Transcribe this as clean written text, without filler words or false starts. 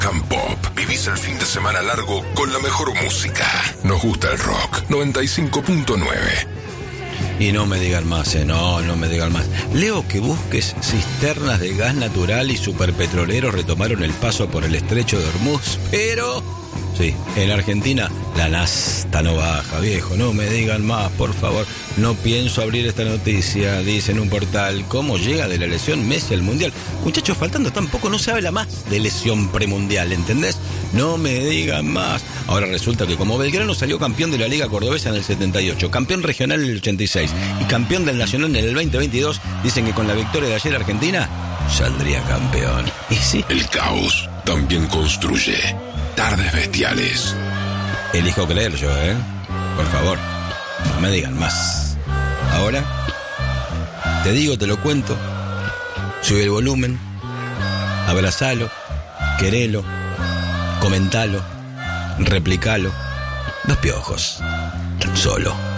Rock and Pop. Vivís el fin de semana largo con la mejor música. Nos gusta el rock. 95.9. Y no me digan más, no me digan más. Leo que buques cisternas de gas natural y superpetroleros retomaron el paso por el estrecho de Hormuz, pero... sí, en Argentina la nafta no baja, viejo, no me digan más, por favor. No pienso abrir esta noticia, dice en un portal. ¿Cómo llega de la lesión Messi al Mundial? Muchachos, faltando tan poco, no se habla más de lesión premundial, ¿entendés? No me digan más. Ahora resulta que como Belgrano salió campeón de la Liga Cordobesa en el 78, campeón regional en el 86 y campeón del Nacional en el 2022, dicen que con la victoria de ayer Argentina saldría campeón. Y sí. El caos también construye tardes bestiales. Elijo creer yo, por favor, no me digan más. Ahora, te digo, te lo cuento. Sube el volumen, abrazalo, querelo, comentalo, replicalo. Dos piojos, solo.